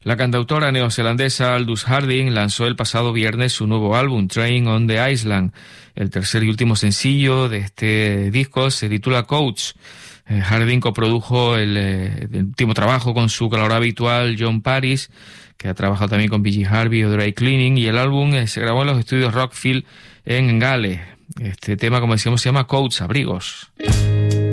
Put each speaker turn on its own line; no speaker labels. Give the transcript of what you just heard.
La cantautora neozelandesa Aldous Harding lanzó el pasado viernes su nuevo álbum, Train on the Island. El tercer y último sencillo de este disco se titula Coach. Harding coprodujo el último trabajo con su colaborador habitual John Paris, que ha trabajado también con PJ Harvey o Dry Cleaning, y el álbum se grabó en los estudios Rockfield en Gales. Este tema, como decíamos, se llama Coach, Abrigos.